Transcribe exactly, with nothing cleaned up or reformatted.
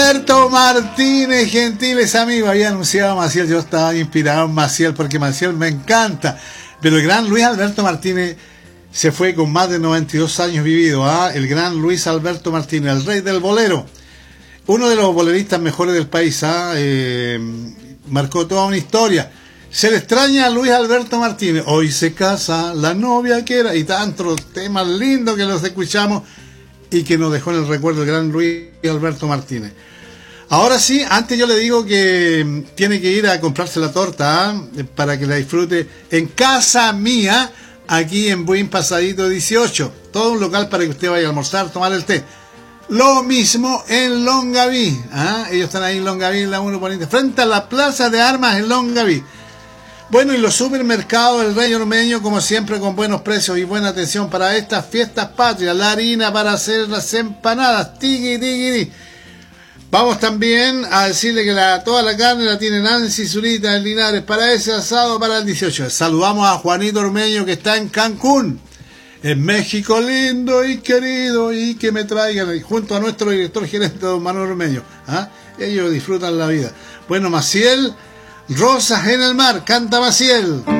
Alberto Martínez, gentiles amigos. Había anunciado a Maciel, yo estaba inspirado en Maciel porque Maciel me encanta. Pero el gran Luis Alberto Martínez se fue con más de noventa y dos años vividos. ¿ah? El gran Luis Alberto Martínez, el rey del bolero. Uno de los boleristas mejores del país. ¿ah? Eh, marcó toda una historia. Se le extraña a Luis Alberto Martínez. Hoy se casa la novia que era. Y tantos temas lindos que los escuchamos y que nos dejó en el recuerdo el gran Luis Alberto Martínez. Ahora sí, antes yo le digo que tiene que ir a comprarse la torta ¿eh? para que la disfrute en Casa Mía, aquí en Buin Pasadito dieciocho. Todo un local para que usted vaya a almorzar, tomar el té. Lo mismo en Longaví. ¿eh? Ellos están ahí en Longaví, en la uno Poniente, frente a la Plaza de Armas en Longaví. Bueno, y los supermercados del Rey Ormeño, como siempre, con buenos precios y buena atención para estas fiestas patrias. La harina para hacer las empanadas, tiki, tiki, tiki. Vamos también a decirle que la, toda la carne la tiene Nancy Zurita en Linares para ese asado para el dieciocho. Saludamos a Juanito Ormeño que está en Cancún, en México lindo y querido, y que me traigan, junto a nuestro director gerente, don Manuel Ormeño. ¿ah? Ellos disfrutan la vida. Bueno, Maciel, Rosas en el mar, canta Maciel.